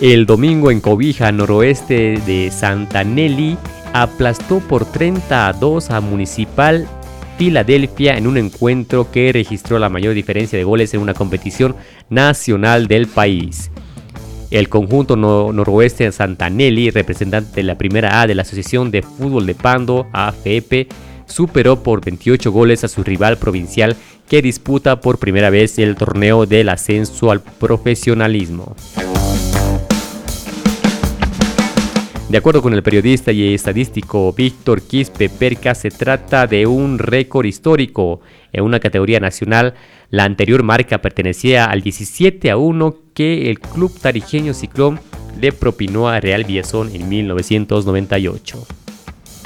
El domingo en Cobija, noroeste de Santanelli, aplastó por 30-2 a Municipal Filadelfia en un encuentro que registró la mayor diferencia de goles en una competición nacional del país. El conjunto noroeste de Santanelli, representante de la Primera A de la Asociación de Fútbol de Pando, AFP, superó por 28 goles a su rival provincial que disputa por primera vez el torneo del ascenso al profesionalismo. De acuerdo con el periodista y estadístico Víctor Quispe Perca, se trata de un récord histórico en una categoría nacional. La anterior marca pertenecía al 17-1 que el club tarijeño Ciclón le propinó a Real Villazón en 1998.